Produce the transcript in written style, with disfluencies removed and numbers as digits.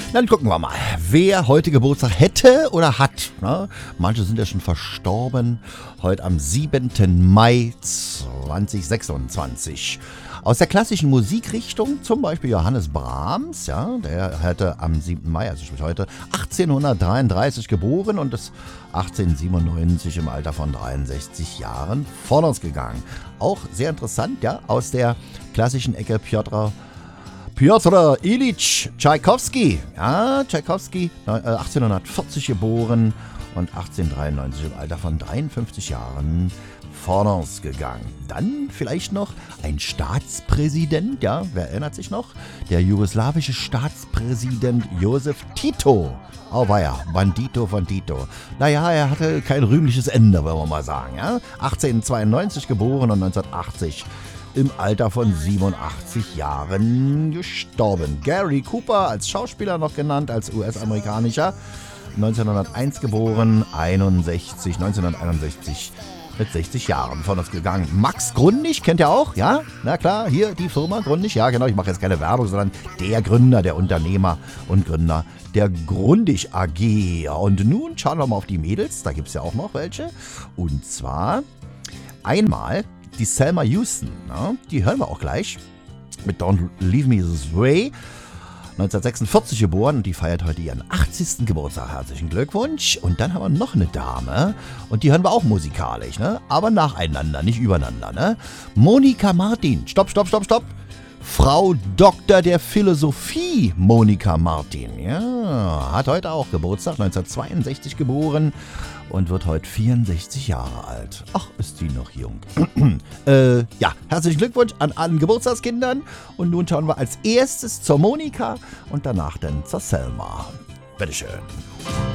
Dann gucken wir mal, wer heute Geburtstag hätte oder hat. Ne? Manche sind ja schon verstorben. Heute am 7. Mai 2026. Aus der klassischen Musikrichtung, zum Beispiel Johannes Brahms, ja, der hatte am 7. Mai, also sprich heute, 1833 geboren und ist 1897 im Alter von 63 Jahren von uns gegangen. Auch sehr interessant, ja, aus der klassischen Ecke Piotr Ilyich Tschaikowski. Ja, Tschaikowski, 1840 geboren und 1893 im Alter von 53 Jahren von uns gegangen. Dann vielleicht noch ein Staatspräsident, ja, wer erinnert sich noch? Der jugoslawische Staatspräsident Josef Tito. Auweia, Bandito von Tito. Naja, er hatte kein rühmliches Ende, wollen wir mal sagen. Ja? 1892 geboren und 1980 im Alter von 87 Jahren gestorben. Gary Cooper, als Schauspieler noch genannt, als US-amerikanischer, 1901 geboren, 1961 mit 60 Jahren von uns gegangen. Max Grundig, kennt ihr auch? Ja, na klar, hier die Firma Grundig. Ja, genau, ich mache jetzt keine Werbung, sondern der Gründer, der Unternehmer und Gründer der Grundig AG. Und nun schauen wir mal auf die Mädels, da gibt es ja auch noch welche. Und zwar einmal die Selma Houston, ja, die hören wir auch gleich mit Don't Leave Me This Way. 1946 geboren und die feiert heute ihren 80. Geburtstag. Herzlichen Glückwunsch. Und dann haben wir noch eine Dame und die hören wir auch musikalisch, ne? Aber nacheinander, nicht übereinander. Ne? Monika Martin. Stopp. Frau Doktor der Philosophie Monika Martin. Ja, hat heute auch Geburtstag, 1962 geboren und wird heute 64 Jahre alt. Ach, ist die noch jung. Ja, herzlichen Glückwunsch an allen Geburtstagskindern. Und nun schauen wir als erstes zur Monika und danach dann zur Selma. Bitteschön.